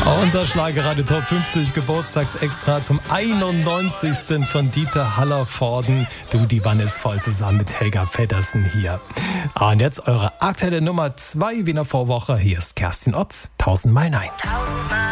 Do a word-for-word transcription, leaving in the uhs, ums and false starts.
Unser Schlagerradio Top fünfzig Geburtstagsextra zum einundneunzigsten von Dieter Hallervorden. Du, die Wanne ist voll, zusammen mit Helga Feddersen hier. Und jetzt eure aktuelle Nummer zwei wie in der Vorwoche. Hier ist Kerstin Otz, tausendmal nein. Tausendmal